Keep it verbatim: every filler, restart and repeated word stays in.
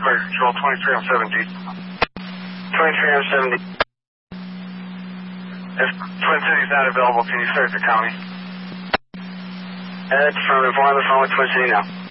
Clear Control, twenty-three on seven D. twenty-three on seven D. If Twin City's not available, can you search the county? That's from the phone with Twin City now.